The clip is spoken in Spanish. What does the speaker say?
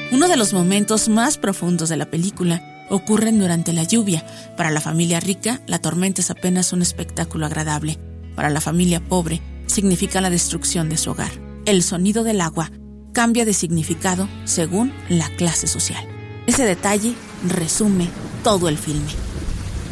Uno de los momentos más profundos de la película ocurren durante la lluvia. Para la familia rica, la tormenta es apenas un espectáculo agradable. Para la familia pobre, significa la destrucción de su hogar. El sonido del agua cambia de significado según la clase social. Ese detalle resume todo el filme.